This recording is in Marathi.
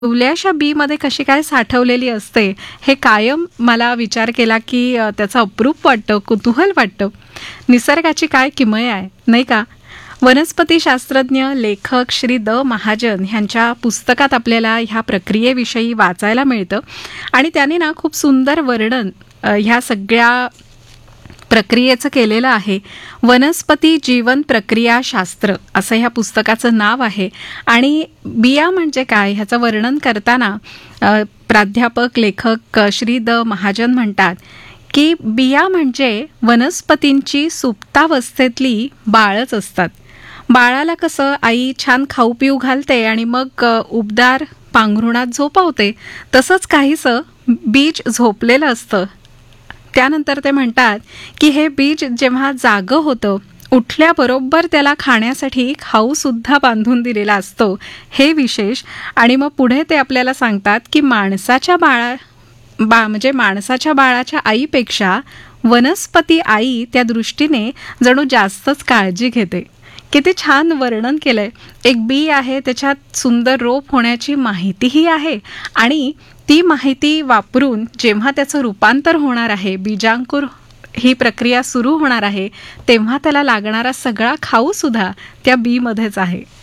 ठेवल्याशा बीमध्ये कशी काय साठवलेली असते हे कायम मला विचार केला की त्याचं अप्रूप वाटतं, कुतूहल वाटतं. निसर्गाची काय किमया आहे नाही का. वनस्पती शास्त्रज्ञ लेखक श्री द महाजन ह्यांच्या पुस्तकात आपल्याला ह्या प्रक्रियेविषयी वाचायला मिळतं आणि त्याने ना खूप सुंदर वर्णन ह्या सगळ्या प्रक्रियेचं केलेलं आहे. वनस्पती जीवन प्रक्रिया शास्त्र असं ह्या पुस्तकाचं नाव आहे. आणि बिया म्हणजे काय ह्याचं वर्णन करताना प्राध्यापक लेखक श्री द महाजन म्हणतात की बिया म्हणजे वनस्पतींची सुप्तावस्थेतली बाळच असतात. बाळाला कसं आई छान खाऊ पिऊ घालते आणि मग उबदार पांघरुणात झोपवते, तसंच काहीसं बीज झोपलेलं असतं. त्यानंतर ते म्हणतात की हे बीज जेव्हा जागं होतं, उठल्याबरोबर त्याला खाण्यासाठी खाऊसुद्धा बांधून दिलेला असतो, हे विशेष. आणि मग पुढे ते आपल्याला सांगतात की माणसाच्या बाळाच्या आईपेक्षा वनस्पती आई त्या दृष्टीने जणू जास्तच काळजी घेते. किती छान वर्णन केलंय. एक बी आहे, त्याच्यात सुंदर रोप होण्याची माहितीही आहे आणि ती माहिती वापरून जेव्हा त्याचं रूपांतर होणार आहे, बीजांकुर ही प्रक्रिया सुरू होणार आहे, तेव्हा त्याला लागणारा सगळा खाऊ सुद्धा त्या बी मध्येच आहे.